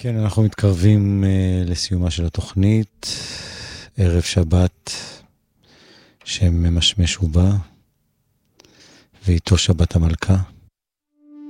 כן, אנחנו מתקרבים לסיומה של התוכנית, ערב שבת שממשמש ובא, ואיתו שבת המלכה.